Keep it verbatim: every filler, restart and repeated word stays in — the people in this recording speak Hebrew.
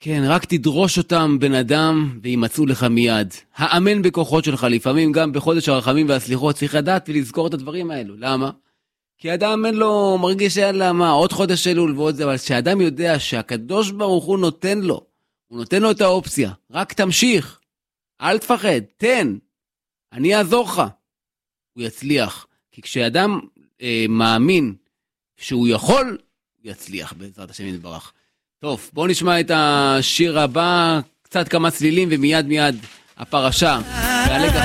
כן, רק תדרוש אותם בן אדם וימצאו לך מיד. האמן בכוחות שלך, לפעמים גם בחודש הרחמים והסליחות צריך לדעת ולזכור את הדברים האלו. למה? כי אדם אין לו מרגיש שאין למה, עוד חודש אלול ועוד זה, אבל כשאדם יודע שהקדוש ברוך הוא נותן לו, הוא נותן לו את האופציה, רק תמשיך, אל תפחד, תן, אני אעזור לך, הוא יצליח. כי כשאדם אה, מאמין שהוא יכול, הוא יצליח בעזרת השם יתברך. טוב, בואו נשמע את השיר הבא, קצת כמה צלילים ומיד מיד הפרשה.